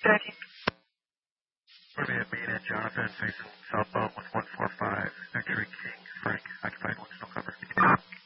Coordinate Main and Jonathan, facing southbound with 145, X-ray King, Frank, occupied one, still cover.